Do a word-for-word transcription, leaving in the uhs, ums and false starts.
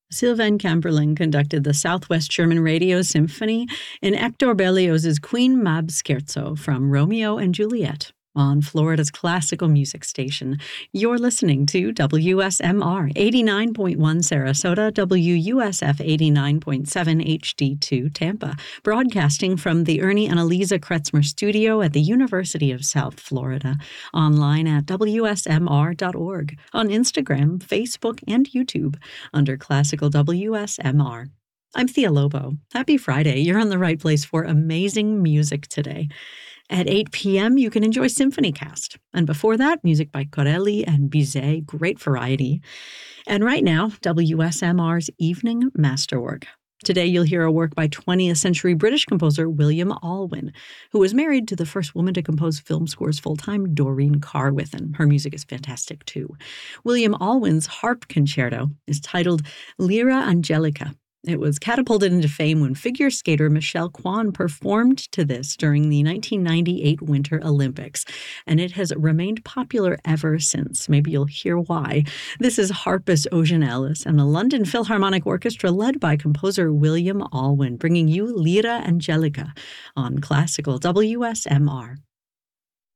Sylvain Camperling conducted the Southwest German Radio Symphony in Hector Berlioz's Queen Mab Scherzo from Romeo and Juliet on Florida's classical music station. You're listening to W S M R eighty-nine point one Sarasota, W U S F eighty-nine point seven H D two Tampa, broadcasting from the Ernie and Eliza Kretzmer studio at the University of South Florida, online at W S M R dot org, on Instagram, Facebook, and YouTube under Classical W S M R. I'm Thea Lobo. Happy Friday. You're in the right place for amazing music today. At eight p.m., you can enjoy SymphonyCast. And before that, music by Corelli and Bizet, great variety. And right now, W S M R's Evening Masterwork. Today, you'll hear a work by twentieth century British composer William Alwyn, who was married to the first woman to compose film scores full-time, Doreen Carwithen. Her music is fantastic, too. William Alwyn's harp concerto is titled Lyra Angelica. It was catapulted into fame when figure skater Michelle Kwan performed to this during the nineteen ninety-eight Winter Olympics, and it has remained popular ever since. Maybe you'll hear why. This is harpist Ocean Ellis and the London Philharmonic Orchestra led by composer William Alwyn, bringing you Lyra Angelica on Classical W S M R.